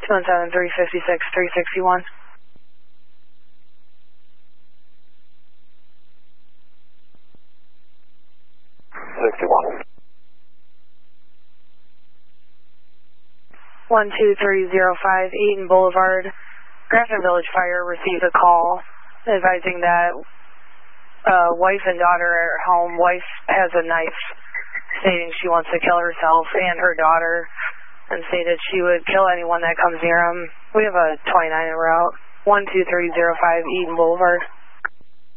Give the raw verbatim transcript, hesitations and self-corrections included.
seven seven three five six three six one. sixty-one. one two three zero five, Eaton Boulevard. Grafton Village Fire received a call advising that uh, wife and daughter are at home. Wife has a knife, stating she wants to kill herself and her daughter, and stated she would kill anyone that comes near them. We have a twenty-nine en route. one two three zero five, Eaton Boulevard.